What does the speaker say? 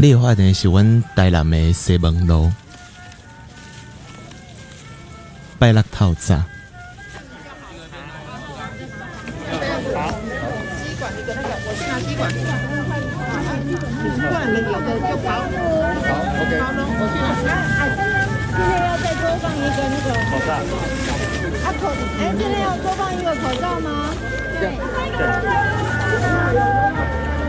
你的发店是阮台南的西门路，拜六透早。 吸管一个那个，我去拿吸管。不然有的就好。好 ，OK。好了，我去拿。今天要再多放一个那个口罩。今天要多放一个口罩吗？对。